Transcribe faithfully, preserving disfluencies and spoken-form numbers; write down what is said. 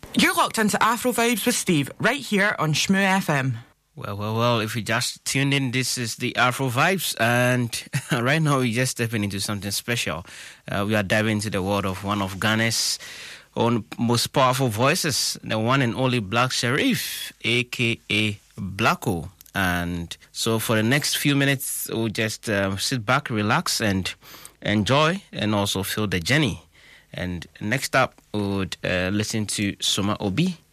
You're locked into Afro Vibes with Steve, right here on Shmoo F M. Well, well, well, if you just tuned in, this is the Afro Vibes, and right now we're just stepping into something special. Uh, we are diving into the world of one of Ghana's own most powerful voices, the one and only Black Sherif, a k a. Blacko. And so for the next few minutes, we'll just uh, sit back, relax, and enjoy, and also feel the journey. And next up, we would uh, listen to Soma Obi